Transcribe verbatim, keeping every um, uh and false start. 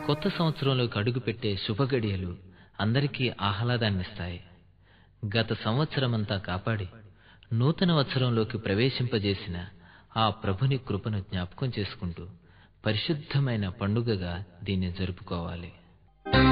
కొత్త సంవత్సరంలోకి అడుగుపెట్టే శుభగడియలు అందరికీ ఆహ్లాదాన్నిస్తాయి. గత సంవత్సరమంతా కాపాడి నూతన వత్సరంలోకి ప్రవేశింపజేసిన ఆ ప్రభుని కృపను జ్ఞాపకం చేసుకుంటూ పరిశుద్ధమైన పండుగగా దీన్ని జరుపుకోవాలి.